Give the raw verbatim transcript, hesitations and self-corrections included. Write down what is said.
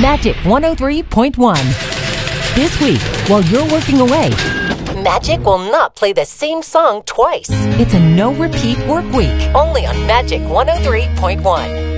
Magic one oh three point one. This week, while you're working away, Magic will not play the same song twice. It's a no-repeat work week, only on Magic one oh three point one.